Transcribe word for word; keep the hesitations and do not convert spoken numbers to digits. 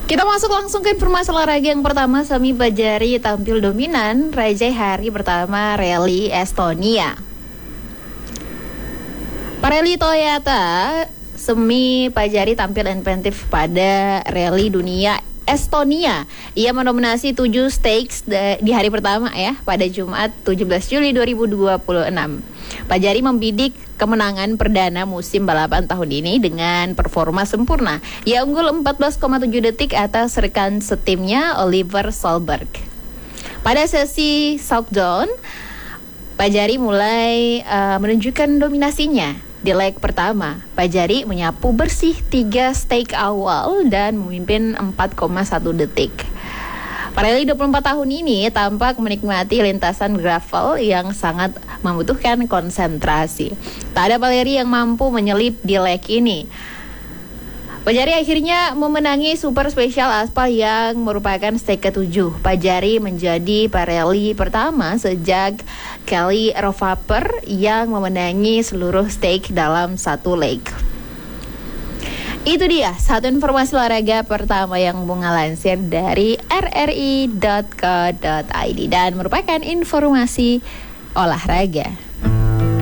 Kita masuk langsung ke informasi olahraga yang pertama. Sami Pajari tampil dominan rajai hari pertama rally Estonia. Rally Toyota, Sami Pajari tampil inventif pada rally dunia Estonia. Ia mendominasi tujuh stakes di hari pertama ya pada Jumat tujuh belas Juli dua ribu dua puluh enam. Pajari membidik kemenangan perdana musim balapan tahun ini dengan performa sempurna. Ia unggul empat belas koma tujuh detik atas rekan setimnya Oliver Solberg. Pada sesi Southdown, Pajari mulai uh, menunjukkan dominasinya. Di leg pertama, Pajari menyapu bersih tiga stake awal dan memimpin empat koma satu detik. Rally dua puluh empat tahun ini tampak menikmati lintasan gravel yang sangat membutuhkan konsentrasi. Tak ada baleri yang mampu menyelip di leg ini. Pajari akhirnya memenangi Super Special Aspal yang merupakan stake ketujuh. Pajari menjadi pareli pertama sejak Kelly Rovaper yang memenangi seluruh stake dalam satu leg. Itu dia satu informasi olahraga pertama yang Bunga lansir dari r r i dot co dot i d dan merupakan informasi olahraga.